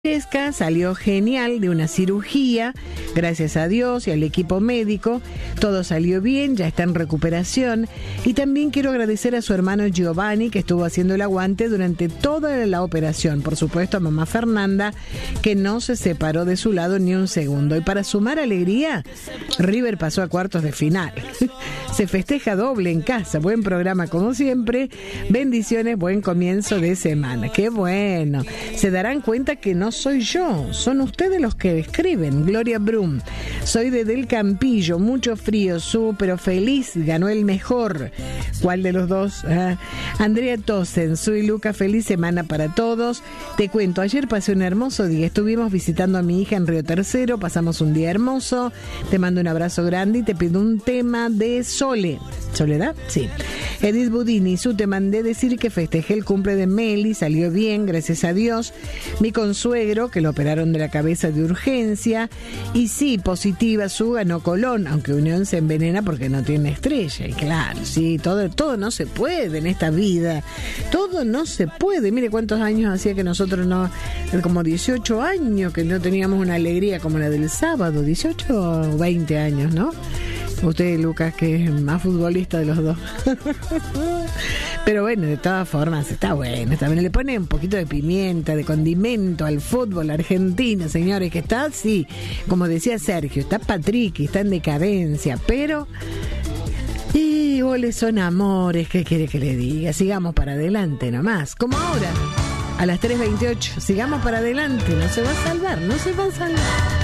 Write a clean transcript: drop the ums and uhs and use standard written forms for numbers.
Francesca salió genial de una cirugía, gracias a Dios y al equipo médico, todo salió bien, ya está en recuperación. Y también quiero agradecer a su hermano Giovanni, que estuvo haciendo el aguante durante toda la operación. Por supuesto a mamá Fernanda, que no se separó de su lado ni un segundo. Y para sumar alegría, River pasó a cuartos de final. Se festeja doble en casa, buen programa como siempre, bendiciones, buen comienzo de semana. ¡Qué bueno! Se darán cuenta que no soy yo, son ustedes los que escriben. Gloria Brum, soy de Del Campillo, mucho frío, pero feliz, ganó el mejor. ¿Cuál de los dos? Andrea Tosen, soy Luca, feliz semana para todos. Te cuento, ayer pasé un hermoso día, estuvimos visitando a mi hija en Río Tercero, pasamos un día hermoso, te mando un abrazo grande y te pido un tema de ¿Soledad? Sí. Edith Budini, te mandé decir que festejé el cumple de Meli, salió bien, gracias a Dios. Mi consuegro, que lo operaron de la cabeza de urgencia, y sí, positiva, ganó Colón, aunque Unión se envenena porque no tiene estrella. Y claro, sí, todo no se puede en esta vida, todo no se puede. Mire cuántos años hacía que nosotros no, como 18 años que no teníamos una alegría como la del sábado, 18 o 20 años, ¿no? Usted, Lucas, que es más futbolista de los dos. Pero bueno, de todas formas, está bueno. También le pone un poquito de pimienta, de condimento al fútbol argentino, señores, que está así, como decía Sergio, está Patrick, está en decadencia, pero... Y goles son amores, ¿qué quiere que le diga? Sigamos para adelante nomás, como ahora, a las 3:28, sigamos para adelante, no se va a salvar.